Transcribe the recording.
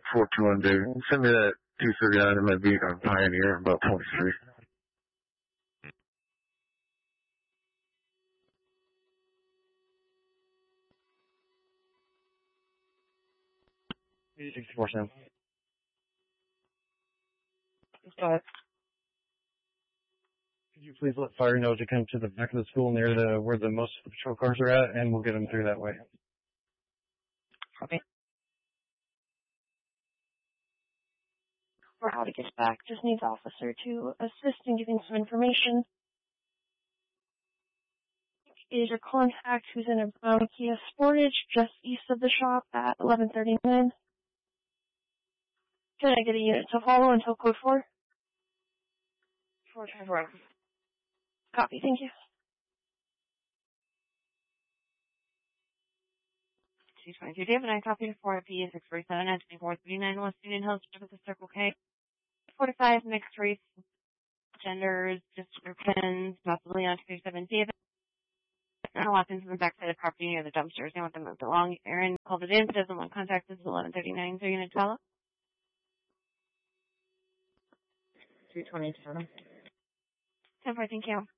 4212. Send me that 239 in my vehicle on Pioneer, about 23. 64-7. Go ahead. Could you please let fire know to come to the back of the school near where the most of the patrol cars are at, and we'll get them through that way. Copy. For how to get back, just needs officer to assist in giving some information. Is your contact who's in a brown Kia Sportage just east of the shop at 1139? Can I get a unit to follow until code 4? 451. Copy, thank you. 222, do you have an copy of 4IP 647 at 2439 West Union Hills, with the Circle K? 45 mixed race, genders, descriptions, possibly on 27 David. And weapons in the backside of the property near the dumpsters. You want them moved along. Aaron called it in, doesn't want contact. This is 1139. So you're going to tell us? 227. 10-4, thank you.